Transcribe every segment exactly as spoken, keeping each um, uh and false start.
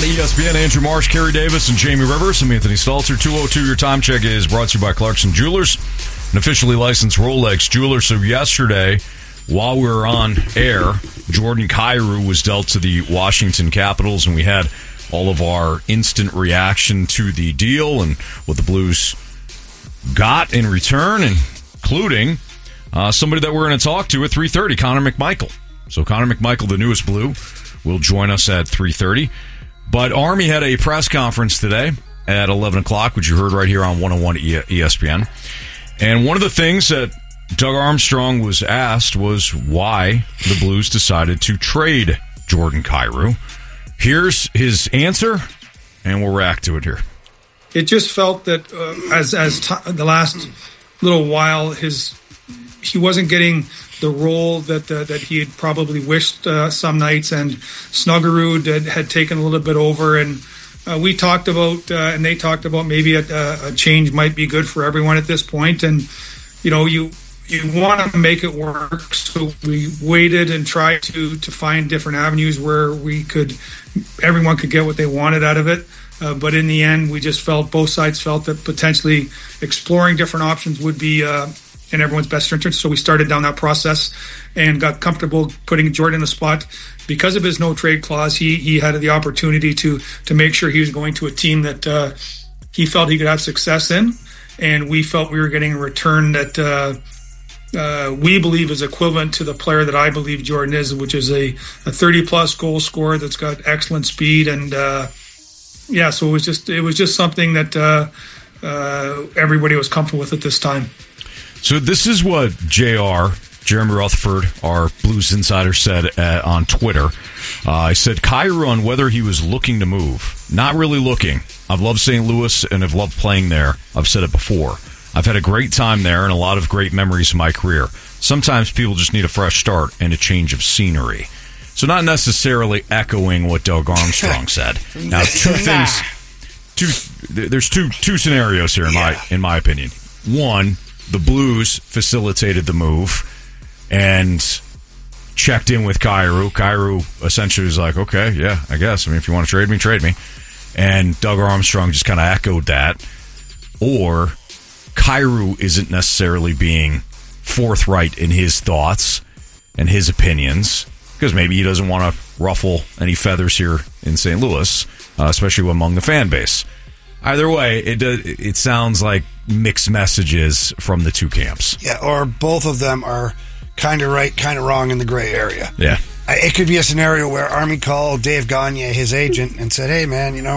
on E S P N. Andrew Marsh, Kerry Davis, and Jamie Rivers. I'm Anthony Stalter. two oh two, your time check is brought to you by Clarkson Jewelers, an officially licensed Rolex jeweler. So yesterday, while we were on air, Jordan Kyrou was dealt to the Washington Capitals, and we had all of our instant reaction to the deal and what the Blues got in return, including uh, somebody that we're going to talk to at three thirty, Connor McMichael. So Connor McMichael, the newest Blue, will join us at three thirty. But Army had a press conference today at eleven o'clock, which you heard right here on one oh one E S P N. And one of the things that Doug Armstrong was asked was why the Blues decided to trade Jordan Kyrou. Here's his answer, and we'll react to it here. It just felt that uh, as as t- the last little while, his he wasn't getting the role that uh, that he had probably wished uh, some nights, and Snuggerud had, had taken a little bit over, and uh, we talked about uh, and they talked about maybe a, a change might be good for everyone at this point, and you know you you want to make it work, so we waited and tried to to find different avenues where we could everyone could get what they wanted out of it. Uh, but in the end, we just felt both sides felt that potentially exploring different options would be uh, in everyone's best interest. So we started down that process and got comfortable putting Jordan in the spot. Because of his no trade clause, he he had the opportunity to to make sure he was going to a team that uh, he felt he could have success in, and we felt we were getting a return that uh, uh, we believe is equivalent to the player that I believe Jordan is, which is a, a thirty plus goal scorer that's got excellent speed, and uh, yeah, so it was just it was just something that uh, uh, everybody was comfortable with at this time. So this is what J R, Jeremy Rutherford, our Blues insider, said uh, on Twitter. Uh, I said, Kyrou on whether he was looking to move. Not really looking. I've loved Saint Louis and have loved playing there. I've said it before. I've had a great time there and a lot of great memories in my career. Sometimes people just need a fresh start and a change of scenery. So not necessarily echoing what Doug Armstrong said. Now, two things. Two. There's two two scenarios here in yeah. my in my opinion. One, the Blues facilitated the move and checked in with Kyrou. Kyrou essentially was like, okay, yeah, I guess. I mean, if you want to trade me, trade me. And Doug Armstrong just kind of echoed that. Or Kyrou isn't necessarily being forthright in his thoughts and his opinions because maybe he doesn't want to ruffle any feathers here in Saint Louis, uh, especially among the fan base. Either way, it does, it sounds like mixed messages from the two camps. Yeah, or both of them are kind of right, kind of wrong in the gray area. Yeah. It could be a scenario where Army called Dave Gagne, his agent, and said, hey, man, you know,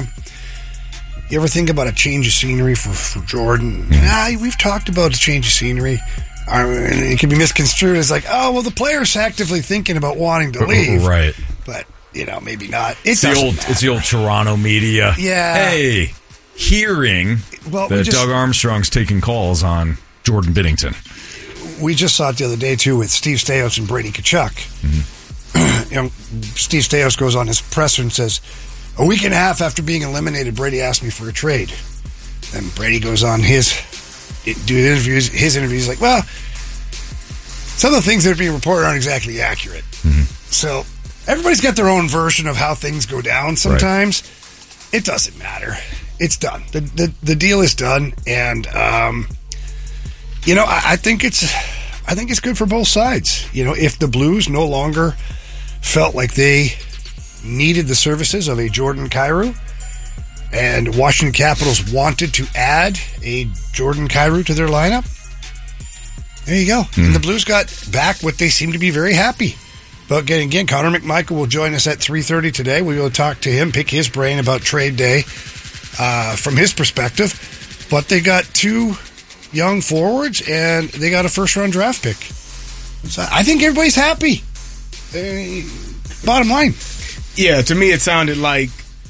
you ever think about a change of scenery for, for Jordan? Mm-hmm. Nah, we've talked about a change of scenery. And it can be misconstrued as like, oh, well, the player's actively thinking about wanting to leave. Right. But, you know, maybe not. It's the old, matter. It's the old Toronto media. Yeah. Hey. Hearing well, that we just, Doug Armstrong's taking calls on Jordan Binnington. We just saw it the other day, too, with Steve Staios and Brady Tkachuk. Mm-hmm. you know, Steve Staios goes on his presser and says, a week and a half after being eliminated, Brady asked me for a trade. Then Brady goes on his do interviews. His interviews like, well, some of the things that are being reported aren't exactly accurate. Mm-hmm. So everybody's got their own version of how things go down sometimes. Right. It doesn't matter. It's done. The, the the deal is done, and um, you know I, I think it's I think it's good for both sides. You know, if the Blues no longer felt like they needed the services of a Jordan Kyrou, and Washington Capitals wanted to add a Jordan Kyrou to their lineup, there you go. Mm. And the Blues got back what they seem to be very happy about getting. Again, Connor McMichael will join us at three thirty today. We will talk to him, pick his brain about trade day. Uh, from his perspective, but they got two young forwards and they got a first-round draft pick. So I think everybody's happy. Uh, bottom line. Yeah, to me it sounded like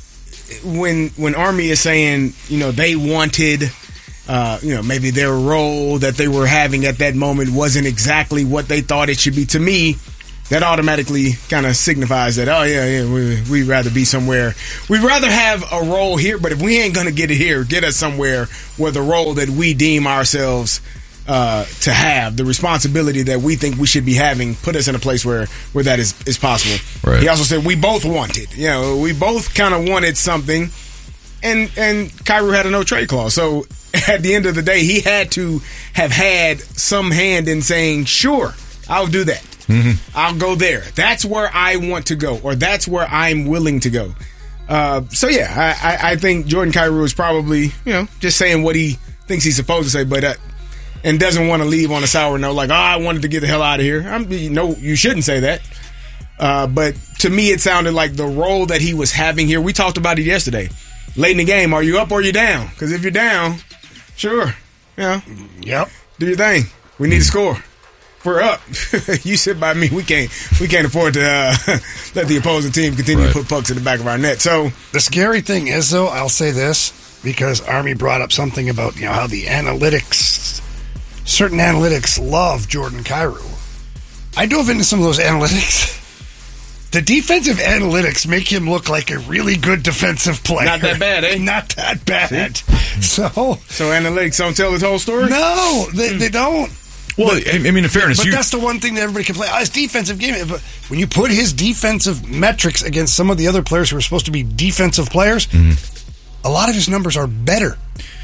when when Army is saying, you know, they wanted, uh, you know, maybe their role that they were having at that moment wasn't exactly what they thought it should be. To me, that automatically kind of signifies that, oh, yeah, yeah, we, we'd rather be somewhere. We'd rather have a role here, but if we ain't going to get it here, get us somewhere where the role that we deem ourselves uh, to have, the responsibility that we think we should be having, put us in a place where, where that is, is possible. Right. He also said we both wanted. You know, we both kind of wanted something, and and Kyrou had a no trade clause. So at the end of the day, he had to have had some hand in saying, sure, I'll do that. Mm-hmm. I'll go there. That's where I want to go, or that's where I'm willing to go. Uh, so, yeah, I, I, I think Jordan Kyrou is probably, you know, just saying what he thinks he's supposed to say, but uh, and doesn't want to leave on a sour note, like, oh, I wanted to get the hell out of here. I'm, you know, you shouldn't say that. Uh, but to me, it sounded like the role that he was having here. We talked about it yesterday. Late in the game, are you up or are you down? Because if you're down, sure, you know, yep, do your thing. We need to score. We're up. You sit by me. We can't. We can't afford to uh, let the opposing team continue right. to put pucks in the back of our net. So the scary thing is, though, I'll say this because Army brought up something about you know how the analytics, certain analytics love Jordan Kyrou. I dove into some of those analytics. The defensive analytics make him look like a really good defensive player. Not that bad, eh? Not that bad. See? So, so analytics don't tell the whole story. No, they, they don't. Well, but, I mean, in fairness, but you, that's the one thing that everybody can play. Oh, his defensive game. But when you put his defensive metrics against some of the other players who are supposed to be defensive players, mm-hmm. a lot of his numbers are better.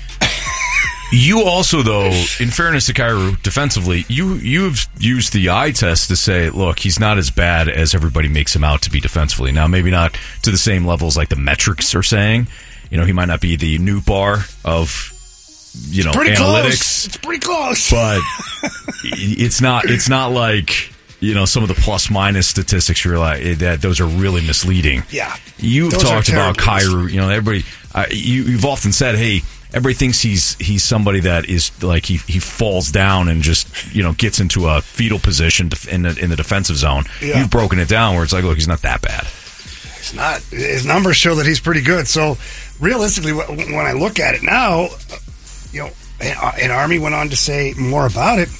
You also, though, in fairness to Kyrou, defensively, you you've used the eye test to say, look, he's not as bad as everybody makes him out to be defensively. Now, maybe not to the same levels like the metrics are saying. You know, he might not be the new bar of. You know, pretty analytics. Close. It's pretty close. But it's not it's not like, you know, some of the plus minus statistics you're like that those are really misleading. Yeah. You've those talked about Kyrou, misleading. you know, everybody uh, you you've often said, hey, everybody thinks he's he's somebody that is like he he falls down and just, you know, gets into a fetal position in the in the defensive zone. Yeah. You've broken it down where it's like, look, he's not that bad. It's not. His numbers show that he's pretty good. So realistically, when I look at it now, you know, and Army went on to say more about it.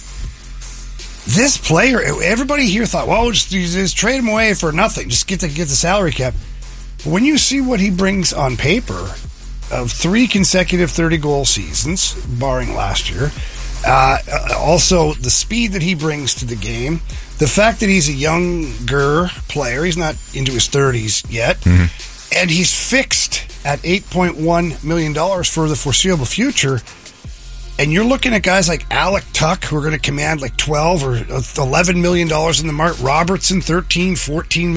This player, everybody here thought, well, just, just trade him away for nothing. Just get the get the salary cap. But when you see what he brings on paper, of three consecutive thirty-goal seasons, barring last year, uh, also the speed that he brings to the game, the fact that he's a younger player, he's not into his thirties yet, mm-hmm. and he's fixed at eight point one million dollars for the foreseeable future. And you're looking at guys like Alec Tuck, who are going to command like twelve or eleven million dollars in the market. Robertson, thirteen, fourteen.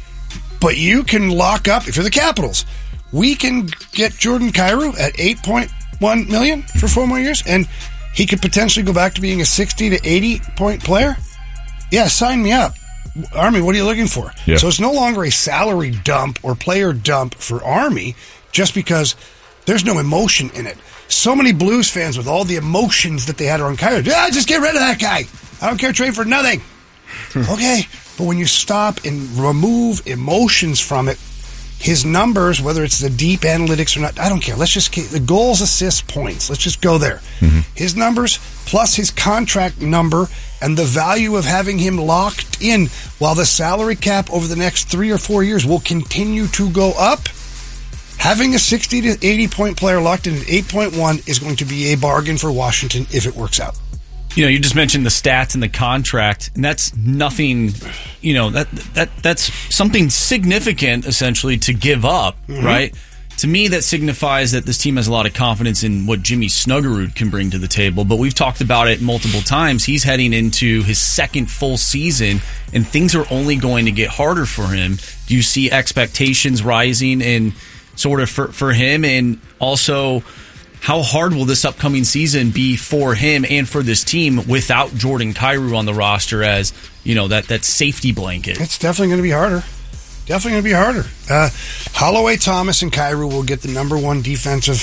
But you can lock up, if you're the Capitals, we can get Jordan Kyrou at eight point one million dollars for four more years. And he could potentially go back to being a sixty to eighty point player. Yeah, sign me up. Army, what are you looking for? Yeah. So it's no longer a salary dump or player dump for Army just because there's no emotion in it. So many Blues fans with all the emotions that they had around Kyrou. Yeah, just get rid of that guy. I don't care, trade for nothing. Okay, but when you stop and remove emotions from it, his numbers, whether it's the deep analytics or not, I don't care. Let's just get the goals, assists, points. Let's just go there. Mm-hmm. His numbers plus his contract number and the value of having him locked in while the salary cap over the next three or four years will continue to go up. Having a sixty to eighty point player locked in at eight point one is going to be a bargain for Washington if it works out. You know, you just mentioned the stats and the contract, and that's nothing, you know, that that that's something significant, essentially, to give up, mm-hmm. right? To me, that signifies that this team has a lot of confidence in what Jimmy Snuggerud can bring to the table, but we've talked about it multiple times. He's heading into his second full season, and things are only going to get harder for him. Do you see expectations rising in sort of for, for him, and also how hard will this upcoming season be for him and for this team without Jordan Kyrou on the roster as, you know, that, that safety blanket? It's definitely going to be harder. Definitely going to be harder. Uh, Holloway, Thomas, and Kyrou will get the number one defensive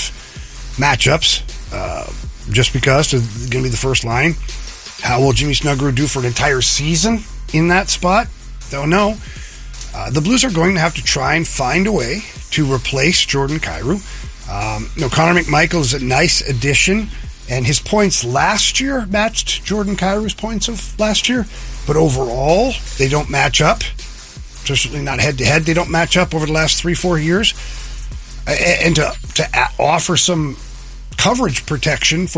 matchups uh, just because they're going to be the first line. How will Jimmy Snuggerud do for an entire season in that spot? Don't know. Uh, the Blues are going to have to try and find a way to replace Jordan Kyrou. Um, you know, Connor McMichael is a nice addition, and his points last year matched Jordan Kyrou's points of last year, but overall, they don't match up. Certainly not head-to-head. They don't match up over the last three, four years. And to, to offer some coverage protection for